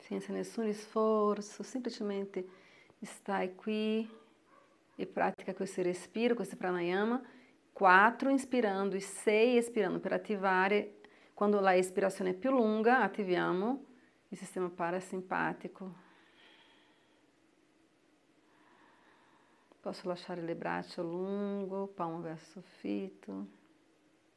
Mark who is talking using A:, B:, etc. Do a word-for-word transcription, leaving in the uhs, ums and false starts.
A: senza nessun sforzo, semplicemente stai qui e pratica questo respiro, questo pranayama. Quatro inspirando e sei espirando per attivare. Quando a respirazione è più lunga, attiviamo il sistema parasimpatico. Posso lasciare le braccia lungo, palmo verso soffitto.